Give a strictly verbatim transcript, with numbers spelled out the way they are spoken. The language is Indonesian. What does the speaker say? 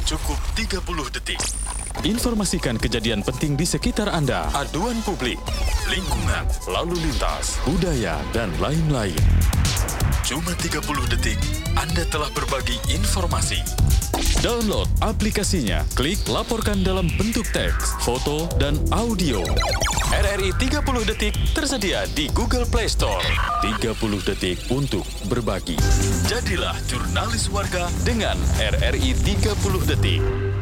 cukup tiga puluh detik. Informasikan kejadian penting di sekitar Anda, Aduan publik, lingkungan, lalu lintas, budaya, dan lain-lain. cuma tiga puluh detik, Anda telah berbagi informasi. Download aplikasinya, klik laporkan dalam bentuk teks, foto, dan audio. R R I tiga puluh detik tersedia di Google Play Store. tiga puluh detik untuk berbagi. Jadilah jurnalis warga dengan R R I tiga puluh detik.